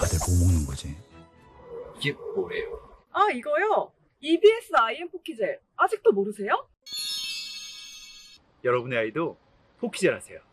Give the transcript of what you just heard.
다들 뭐 먹는 거지? 이게 뭐래요? 아, 이거요? EBS IM 포키젤. 아직도 모르세요? 여러분의 아이도 포키젤 하세요.